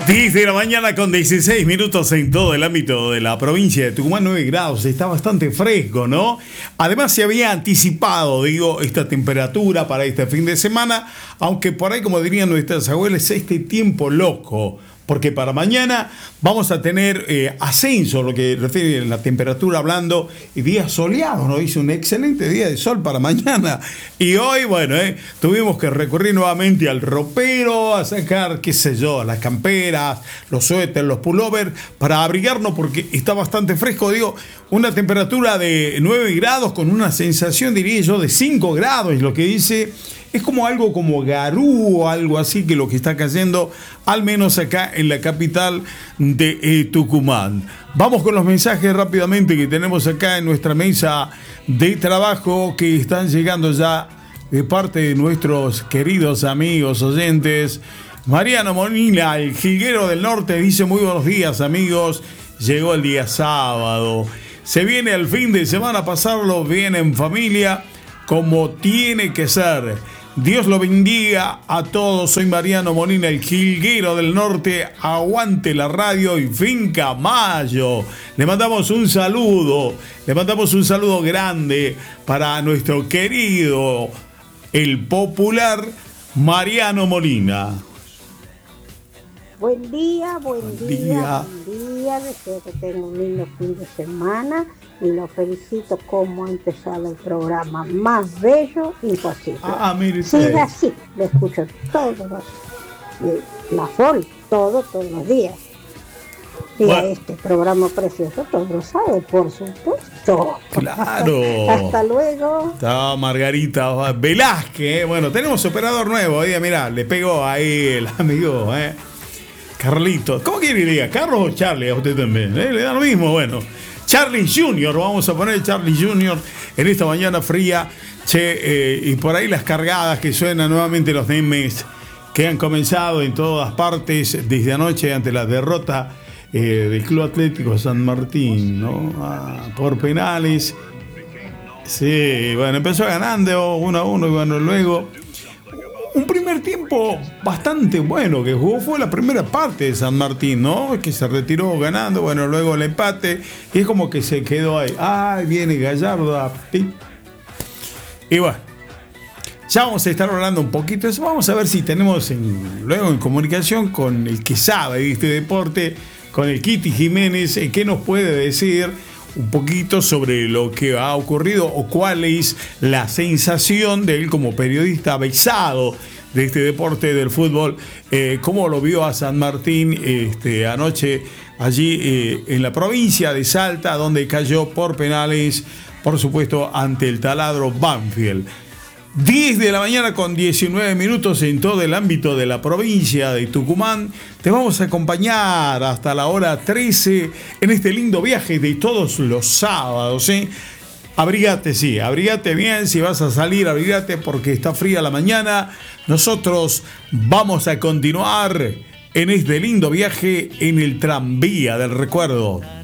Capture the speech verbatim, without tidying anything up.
diez de la mañana con dieciséis minutos en todo el ámbito de la provincia de Tucumán, nueve grados, está bastante fresco, ¿no? Además se había anticipado, digo, esta temperatura para este fin de semana, aunque por ahí, como dirían nuestras abuelas, este tiempo loco, porque para mañana vamos a tener eh, ascenso, lo que refiere a la temperatura hablando, y días soleados, ¿no? Dice un excelente día de sol para mañana. Y hoy, bueno, eh, tuvimos que recurrir nuevamente al ropero, a sacar, qué sé yo, las camperas, los suéteres, los pullovers, para abrigarnos porque está bastante fresco. Digo, una temperatura de nueve grados con una sensación, diría yo, de cinco grados, es lo que dice. Es como algo como garú o algo así que lo que está cayendo, al menos acá en la capital de eh, Tucumán. Vamos con los mensajes rápidamente que tenemos acá en nuestra mesa de trabajo que están llegando ya de parte de nuestros queridos amigos oyentes. Mariano Molina, el jilguero del norte, dice: muy buenos días, amigos. Llegó el día sábado. Se viene el fin de semana a pasarlo bien en familia, como tiene que ser. Dios lo bendiga a todos. Soy Mariano Molina, el jilguero del norte. Aguante la radio y Finca Mayo. Le mandamos un saludo. Le mandamos un saludo grande para nuestro querido, el popular Mariano Molina. Buen día, buen, buen día, día, buen día. Deseo que tenga un lindo fin de semana y lo felicito como ha empezado el programa más bello imposible. Ah, mire. Siga así, lo escucho todos los la Sol, todo, todos los días. Y bueno, a este programa precioso, todos lo saben, por supuesto. Claro. Hasta luego. Está Margarita Velázquez. Bueno, tenemos operador nuevo. Oiga, mirá, le pegó ahí el amigo, ¿eh? Carlitos. ¿Cómo quiere que diga? ¿Carlos o Charlie? A usted también, ¿eh? Le da lo mismo. Bueno, Charlie junior Vamos a poner Charlie junior en esta mañana fría. Che, eh, y por ahí las cargadas que suenan nuevamente, los memes que han comenzado en todas partes desde anoche ante la derrota eh, del Club Atlético San Martín, ¿no? Ah, por penales. Sí, bueno, empezó ganando uno a uno y bueno, luego un primer tiempo bastante bueno que jugó, fue la primera parte de San Martín, ¿no? Que se retiró ganando, bueno, luego el empate, y es como que se quedó ahí. Ay, viene Gallardo a... Y bueno, ya vamos a estar hablando un poquito de eso. Vamos a ver si tenemos en, luego en comunicación con el que sabe de este deporte, con el Kitty Jiménez, eh, qué nos puede decir un poquito sobre lo que ha ocurrido o cuál es la sensación de él como periodista avisado de este deporte del fútbol, eh, cómo lo vio a San Martín este, anoche allí eh, en la provincia de Salta, donde cayó por penales, por supuesto, ante el taladro Banfield. diez de la mañana con diecinueve minutos en todo el ámbito de la provincia de Tucumán. Te vamos a acompañar hasta la hora trece en este lindo viaje de todos los sábados, ¿eh? Abrigate, sí, abrigate bien. Si vas a salir, abrigate porque está fría la mañana. Nosotros vamos a continuar en este lindo viaje en el tranvía del recuerdo.